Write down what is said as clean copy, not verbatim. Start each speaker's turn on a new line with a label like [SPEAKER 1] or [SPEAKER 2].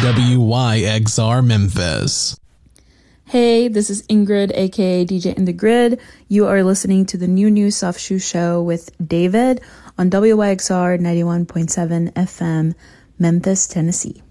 [SPEAKER 1] WYXR Memphis.
[SPEAKER 2] Hey, this is Ingrid, aka DJ in the Grid. You are listening to the New Soft Shoe Show with David on WYXR 91.7 FM, Memphis, Tennessee.